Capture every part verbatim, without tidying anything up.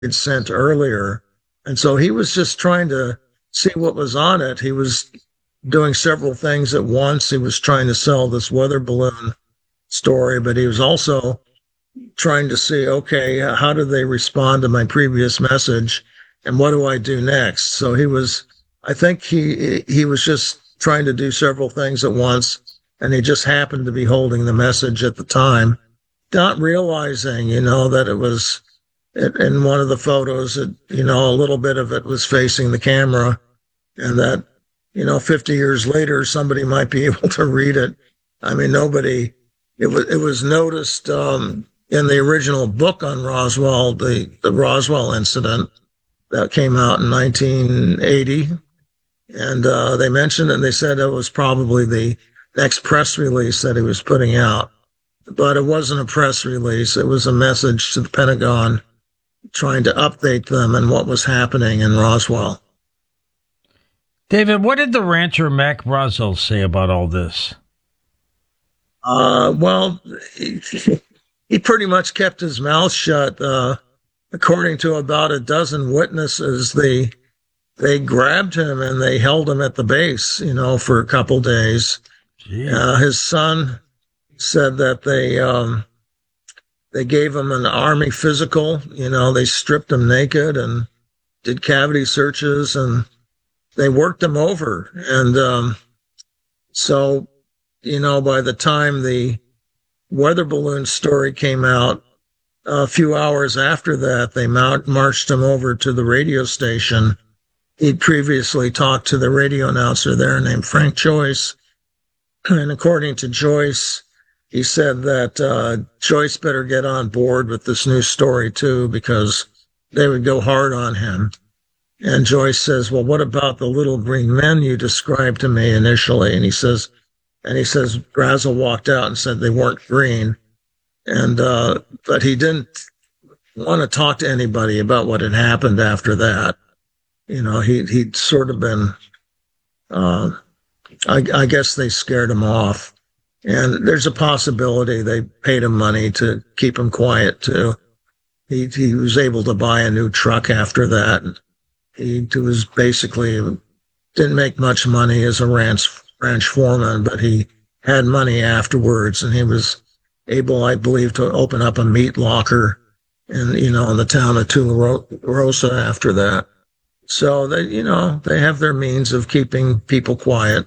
had sent earlier. And so he was just trying to see what was on it. He was doing several things at once. He was trying to sell this weather balloon story, but he was also trying to see, okay, how do they respond to my previous message and what do I do next? So he was, I think he, he was just trying to do several things at once, and he just happened to be holding the message at the time, not realizing, you know, that it was in one of the photos that, you know, a little bit of it was facing the camera, and that, you know, fifty years later, somebody might be able to read it. I mean, nobody, it was, it was noticed, um, in the original book on Roswell, the, the Roswell incident that came out in nineteen eighty. And, uh, they mentioned it and they said it was probably the next press release that he was putting out. But it wasn't a press release. It was a message to the Pentagon trying to update them on what was happening in Roswell. David, what did the rancher Mac Brazel say about all this? Uh, well, he, he pretty much kept his mouth shut. Uh, according to about a dozen witnesses, they they grabbed him and they held him at the base, you know, for a couple days. Uh, his son said that they um, they gave him an army physical. You know, they stripped him naked and did cavity searches and they worked him over. And um, so, you know, by the time the weather balloon story came out, a few hours after that, they mount, marched him over to the radio station. He'd previously talked to the radio announcer there named Frank Joyce. And according to Joyce, he said that uh, Joyce better get on board with this new story, too, because they would go hard on him. And Joyce says, well, what about the little green men you described to me initially? And he says, and he says, Brazel walked out and said they weren't green. And, uh, but he didn't want to talk to anybody about what had happened after that. You know, he, he'd sort of been, uh, I, I guess they scared him off. And there's a possibility they paid him money to keep him quiet, too. He, he was able to buy a new truck after that. He was basically, didn't make much money as a ranch, ranch foreman, but he had money afterwards, and he was able, I believe, to open up a meat locker in, you know, in the town of Tularosa after that. So they, you know, they have their means of keeping people quiet.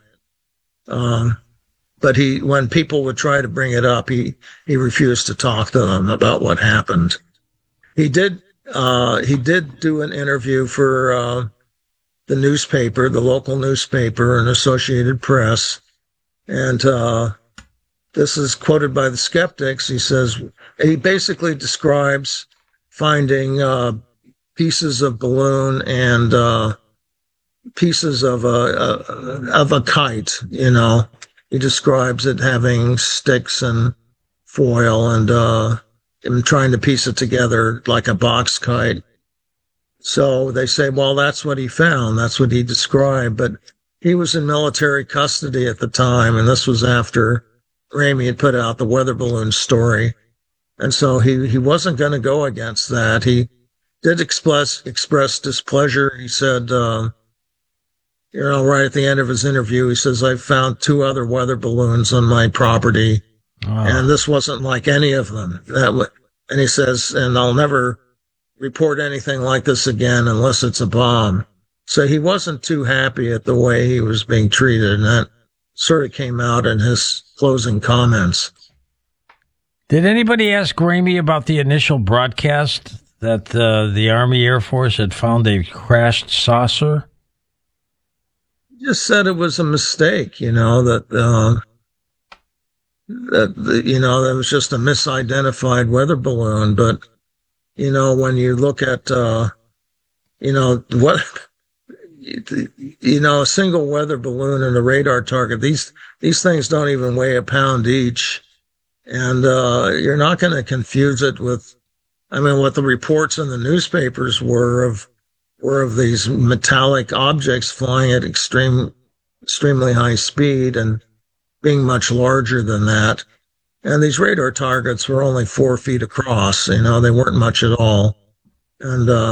Um, but he, when people would try to bring it up, he, he refused to talk to them about what happened. He did, uh, he did do an interview for, uh, the newspaper, the local newspaper and Associated Press. And, uh, this is quoted by the skeptics. He says, he basically describes finding, uh, pieces of balloon and, uh, pieces of a, a, of a kite, you know. He describes it having sticks and foil and, uh, him trying to piece it together like a box kite. So they say, well, that's what he found. That's what he described. But he was in military custody at the time, and this was after Ramey had put out the weather balloon story. And so he, he wasn't going to go against that. He did express, express displeasure. He said, uh, you know, right at the end of his interview, he says, I found two other weather balloons on my property. Wow. And this wasn't like any of them. That w- and he says, and I'll never report anything like this again unless it's a bomb. So he wasn't too happy at the way he was being treated, and that sort of came out in his closing comments. Did anybody ask Ramey about the initial broadcast that uh, the Army Air Force had found a crashed saucer? He just said it was a mistake, you know, that, uh, that, the, you know, that was just a misidentified weather balloon. But, you know, when you look at, uh, you know, what, you know, a single weather balloon and a radar target, these, these things don't even weigh a pound each. And, uh, you're not going to confuse it with, I mean, what the reports in the newspapers were of, were of these metallic objects flying at extreme, extremely high speed and being much larger than that. And these radar targets were only four feet across, you know, they weren't much at all. and uh,